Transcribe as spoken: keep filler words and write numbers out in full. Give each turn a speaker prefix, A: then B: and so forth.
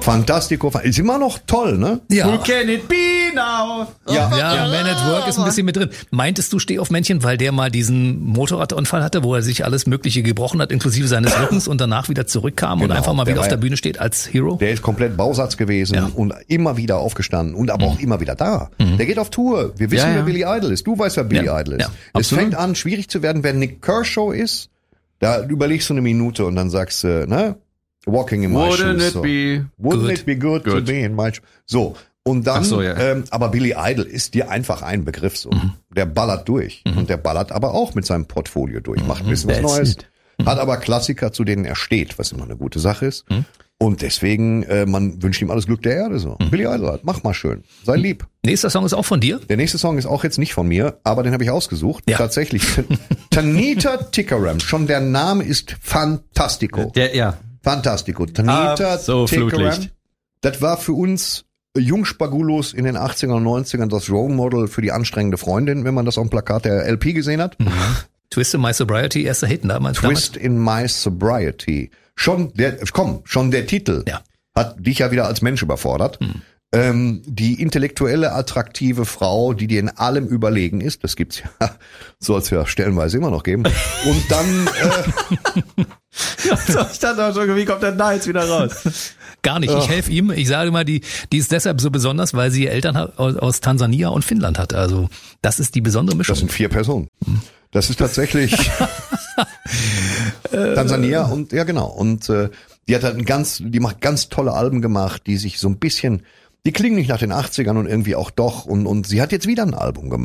A: Fantastico, ist immer noch toll, ne?
B: Ja.
C: Who can it be now?
A: Ja,
B: Ja, Man at Work ist ein bisschen mit drin. Meintest du Steh auf Männchen, weil der mal diesen Motorradunfall hatte, wo er sich alles Mögliche gebrochen hat, inklusive seines Rückens und danach wieder zurückkam
A: Genau,
B: und einfach mal
A: der
B: wieder auf
A: war
B: der
A: ja-
B: Bühne steht als Hero?
A: Der ist komplett Bausatz gewesen
B: Ja.
A: und immer wieder aufgestanden und aber auch immer wieder da. Der geht auf Tour. Wir wissen,
C: Ja, ja.
A: wer Billy Idol ist. Du weißt, wer Billy
B: Ja,
A: Idol ist.
B: ja,
A: es
C: absolut.
A: fängt an, schwierig zu werden, wer Nick Kershaw ist. Da überlegst du eine Minute und dann sagst du, ne? Walking in my
C: Wouldn't
A: shoes.
C: it
A: so.
C: be?
A: Wouldn't
B: good?
A: it be good, to
C: Good.
A: be in my shoes? So. Und dann,
C: Ach so, ja.
A: ähm, aber Billy Idol ist dir einfach ein Begriff so.
B: Mhm.
A: Der ballert durch. Und der ballert aber auch mit seinem Portfolio durch. Macht ein bisschen was
B: That's
A: Neues.
B: it.
A: Hat aber Klassiker, zu denen er steht, was immer eine gute Sache ist.
B: Mhm.
A: Und deswegen, äh, man wünscht ihm alles Glück der Erde so. Billy Idol halt, mach mal schön. Sei lieb.
B: Nächster Song ist auch von dir.
A: Der nächste Song ist auch jetzt nicht von mir, aber den habe ich ausgesucht.
B: Ja.
A: Tatsächlich. Tanita Tikaram. Schon der Name ist fantastico.
C: Der, ja.
A: Fantastico. Tanita
C: Ah, so
A: Tikaram.
C: Flutlicht.
A: Das war für uns Jungspagulos in den achtzigern und neunzigern das Role Model für die anstrengende Freundin, wenn man das auf dem Plakat der L P gesehen hat.
B: Twist in My Sobriety, erster Hit damals.
A: Twist in My Sobriety. Schon der, komm, schon der Titel
B: Ja.
A: hat dich ja wieder als Mensch überfordert. Ähm, die intellektuelle, attraktive Frau, die dir in allem überlegen ist, das gibt's ja, soll es ja stellenweise immer noch geben. Und dann, äh,
C: Ich dachte auch schon, wie kommt der da jetzt wieder raus?
B: Gar nicht. Ich helfe ihm. Ich sage mal, die, die ist deshalb so besonders, weil sie Eltern hat, aus, aus Tansania und Finnland hat. Also das ist die besondere Mischung.
A: das sind vier Personen. Das ist tatsächlich Tansania und ja genau. Und äh, die hat halt ein ganz, die macht ganz tolle Alben gemacht, die sich so ein bisschen, die klingen nicht nach den achtzigern und irgendwie auch doch. Und und sie hat jetzt wieder ein Album gemacht.